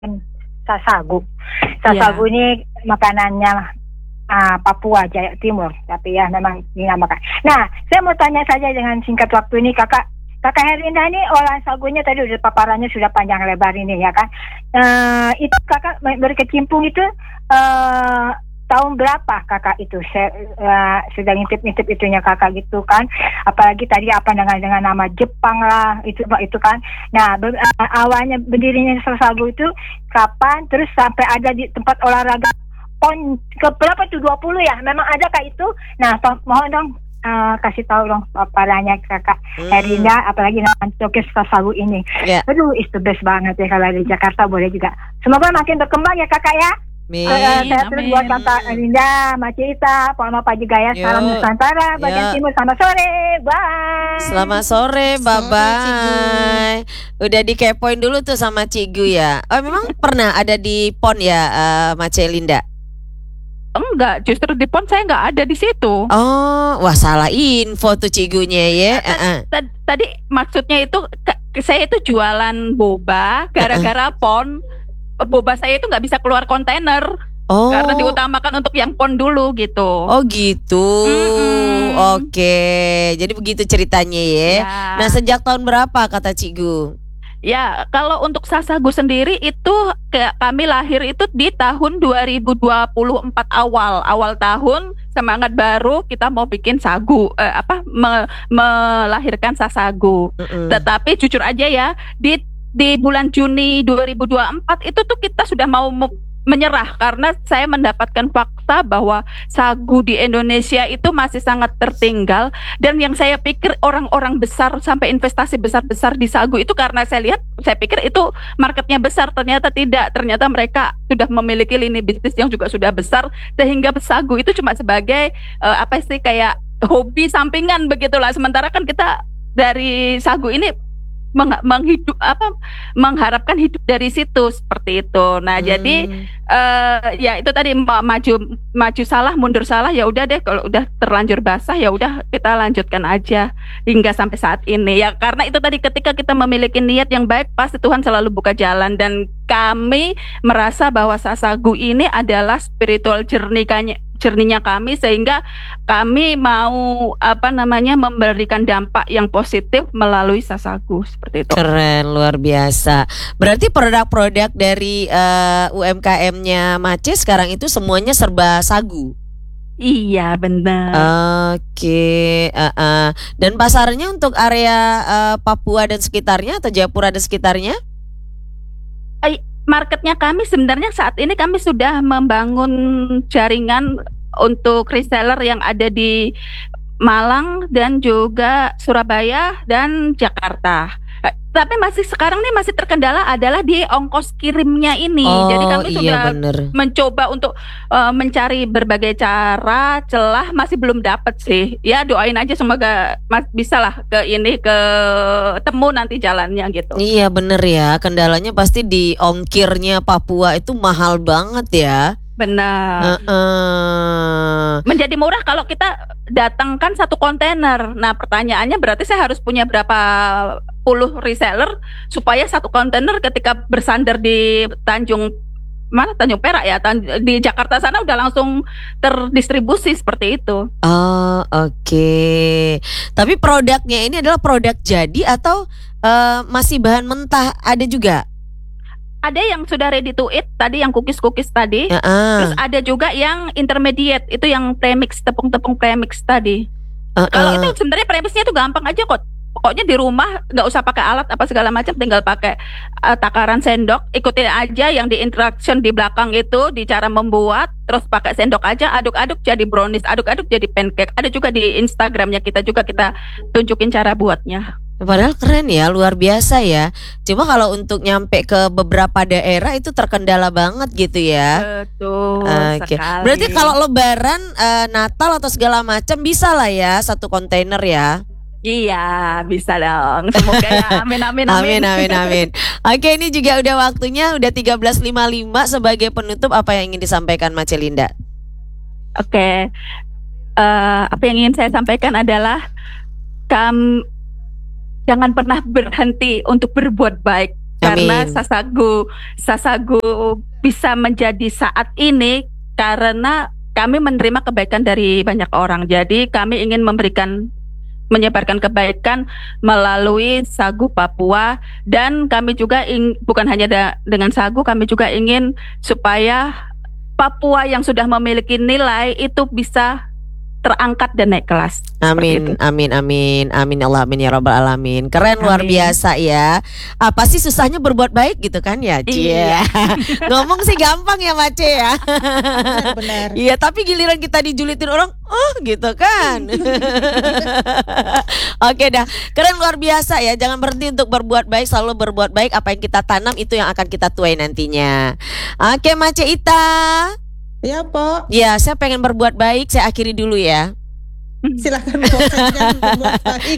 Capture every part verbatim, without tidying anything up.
sasagu. Sasagu Ya. ini makanannya uh, Papua Jaya Timur, tapi ya memang dinamakan. Nah, saya mau tanya saja dengan singkat waktu ini, kakak. Kakak Herlinda ini olahan sagunya tadi udah paparannya sudah panjang lebar ini ya kan. Uh, itu kakak berkecimpung itu uh, tahun berapa kakak itu? Saya uh, sudah ngintip-ngintip itunya kakak gitu kan. Apalagi tadi apa dengan dengan nama Jepang lah itu itu kan. Nah ber, uh, awalnya berdirinya sagu itu kapan? Terus sampai ada di tempat olahraga pon ke berapa tuh dua puluh ya? Memang ada kak itu? Nah to- mohon dong. Uh, kasih tahu dong paparannya kakak hmm. Herlinda, apalagi nama Tokyo Sasagu ini. Yeah. Aduh, it's the best banget ya kalau di Jakarta boleh juga. Semoga makin berkembang ya kakak ya. Amin. Uh, saya terus buat kakak Herlinda, Mak Cita, Pak Mama juga ya. Salam Nusantara, bagian Timur. Selamat sore, bye. Selamat sore, bye bye. Udah dikepoin dulu tuh sama Cigu ya. Oh memang pernah ada di Pon ya, uh, Mak Linda? Enggak, justru di Pon saya nggak ada di situ. Oh, wah salah info tuh Cigunya ya. Uh-uh. Tadi, tadi maksudnya itu saya itu jualan boba gara-gara uh-uh. Pon. Boba saya itu nggak bisa keluar kontainer. Oh. Karena diutamakan untuk yang Pon dulu gitu. Oh gitu. Mm-hmm. Oke, jadi begitu ceritanya ya. Ya. Nah sejak tahun berapa kata Cigu? Ya, kalau untuk Sasagu sendiri itu kayak kami lahir itu di tahun dua ribu dua puluh empat awal, awal tahun semangat baru kita mau bikin sagu eh, apa me, melahirkan Sasagu. Mm-hmm. Tetapi jujur aja ya, di di bulan Juni dua ribu dua puluh empat itu tuh kita sudah mau menyerah karena saya mendapatkan fakta bahwa sagu di Indonesia itu masih sangat tertinggal, dan yang saya pikir orang-orang besar sampai investasi besar-besar di sagu itu karena saya lihat, saya pikir itu marketnya besar, ternyata tidak, ternyata mereka sudah memiliki lini bisnis yang juga sudah besar sehingga sagu itu cuma sebagai uh, apa sih kayak hobi sampingan begitulah, sementara kan kita dari sagu ini Meng, menghidup apa mengharapkan hidup dari situ seperti itu. Nah, hmm. jadi uh, ya itu tadi maju maju salah mundur salah, ya udah deh kalau udah terlanjur basah ya udah kita lanjutkan aja hingga sampai saat ini. Ya karena itu tadi ketika kita memiliki niat yang baik pasti Tuhan selalu buka jalan, dan kami merasa bahwa Sasagu ini adalah spiritual journey-nya jernihnya kami, sehingga kami mau apa namanya memberikan dampak yang positif melalui Sasagu seperti itu. Keren, luar biasa. Berarti produk-produk dari uh, U M K M-nya Mace sekarang itu semuanya serba sagu. Iya benar. Oke, uh, uh. Dan pasarnya untuk area uh, Papua dan sekitarnya atau Jayapura dan sekitarnya? Ay- Marketnya kami sebenarnya saat ini kami sudah membangun jaringan untuk reseller yang ada di Malang dan juga Surabaya dan Jakarta. Tapi masih sekarang nih masih terkendala adalah di ongkos kirimnya ini. Oh, jadi kami iya, sudah bener. mencoba untuk uh, mencari berbagai cara, celah masih belum dapat sih. Ya doain aja semoga mas bisa lah ke ini ke temu nanti jalannya gitu. Iya bener ya, kendalanya pasti di ongkirnya Papua itu mahal banget ya. Benar. Uh-uh. Menjadi murah kalau kita datangkan satu kontainer. Nah pertanyaannya berarti saya harus punya berapa puluh reseller supaya satu kontainer ketika bersandar di Tanjung mana Tanjung Perak ya Tan- di Jakarta sana udah langsung terdistribusi seperti itu. Oh oke. Okay. Tapi produknya ini adalah produk jadi atau uh, masih bahan mentah ada juga? Ada yang sudah ready to eat tadi, yang cookies-cookies tadi. Uh-uh. Terus ada juga yang intermediate, itu yang premix, tepung-tepung premix tadi. Uh-uh. Kalau itu sebenarnya premixnya itu gampang aja kok. Pokoknya di rumah nggak usah pakai alat apa segala macam, tinggal pakai uh, takaran sendok, ikutin aja yang di instruction di belakang itu, di cara membuat, terus pakai sendok aja, aduk-aduk jadi brownies, aduk-aduk jadi pancake. Ada juga di Instagramnya kita juga, kita tunjukin cara buatnya. Padahal keren ya, luar biasa ya. Cuma kalau untuk nyampe ke beberapa daerah itu terkendala banget gitu ya. Betul okay. sekali. Berarti kalau Lebaran, uh, Natal atau segala macam bisa lah ya satu kontainer ya. Iya bisa dong. Semoga ya. Amin amin amin. Amin amin amin. Oke, ini juga udah waktunya, udah tiga belas lima puluh lima. Sebagai penutup apa yang ingin disampaikan Mak Linda? Oke, uh, apa yang ingin saya sampaikan adalah kam jangan pernah berhenti untuk berbuat baik. Karena Amin. Sasagu Sasagu bisa menjadi saat ini karena kami menerima kebaikan dari banyak orang. Jadi kami ingin memberikan menyebarkan kebaikan melalui Sagu Papua, dan kami juga ing, bukan hanya da, dengan Sagu, kami juga ingin supaya Papua yang sudah memiliki nilai itu bisa terangkat dan naik kelas. Amin, amin, amin, amin, Allah, amin ya rabbal alamin. Keren, luar Amin. biasa ya. Apa sih susahnya berbuat baik gitu kan ya, Cie? Iya. Ngomong sih gampang ya, Mace ya. Benar. Iya, tapi giliran kita dijulitin orang, oh gitu kan. Oke dah, keren, luar biasa ya. Jangan berhenti untuk berbuat baik, selalu berbuat baik. Apa yang kita tanam itu yang akan kita tuai nantinya. Oke, Mace Ita. Ya, Po. Ya, saya pengen berbuat baik. Saya akhiri dulu ya. Silakan Po, saya jangan berbuat baik.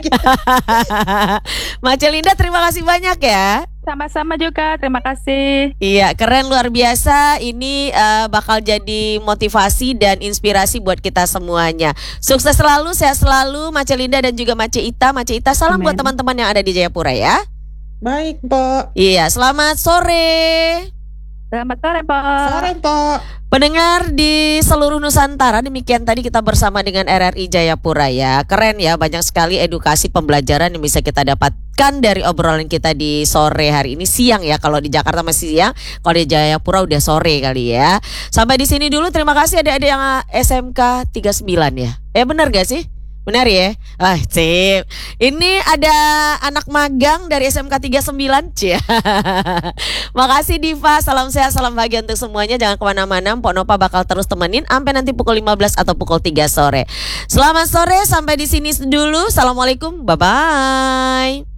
Mace Linda, terima kasih banyak ya. Sama-sama juga, terima kasih. Iya, keren, luar biasa. Ini uh, bakal jadi motivasi dan inspirasi buat kita semuanya. Sukses selalu, sehat selalu, Mace Linda dan juga Mace Ita. Mace Ita, salam Amin. buat teman-teman yang ada di Jayapura ya. Baik, Po. Iya, selamat sore. Selamat sore, Pak. Sore, Po. Pendengar di seluruh Nusantara, demikian tadi kita bersama dengan R R I Jayapura ya. Keren ya, banyak sekali edukasi pembelajaran yang bisa kita dapatkan dari obrolan kita di sore hari ini. Siang ya, kalau di Jakarta masih siang, kalau di Jayapura udah sore kali ya. Sampai di sini dulu, terima kasih adik-adik yang S M K tiga puluh sembilan ya. Eh benar gak sih? Benar ya? Ah, sip. Ini ada anak magang dari S M K tiga puluh sembilan, Cia. Makasih Diva, salam sehat, salam bahagia untuk semuanya. Jangan kemana-mana, Mpok Nopa bakal terus temenin sampai nanti pukul lima belas atau pukul tiga sore. Selamat sore, sampai di sini dulu. Assalamualaikum, bye-bye.